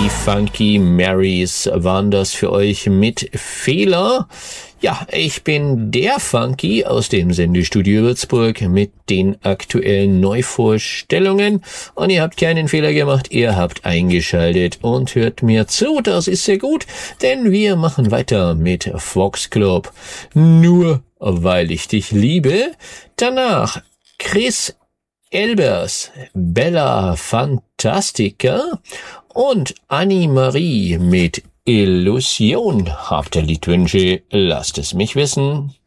Die Funky Marys waren das für euch mit Fehler. Ja, ich bin der Funky aus dem Sendestudio Würzburg mit den aktuellen Neuvorstellungen. Und ihr habt keinen Fehler gemacht, ihr habt eingeschaltet und hört mir zu. Das ist sehr gut, denn wir machen weiter mit Fox Club. Nur weil ich dich liebe. Danach Chris Elbers, Bella Fantastica und Annie-Marie mit Illusion. Habt ihr Liedwünsche? Lasst es mich wissen.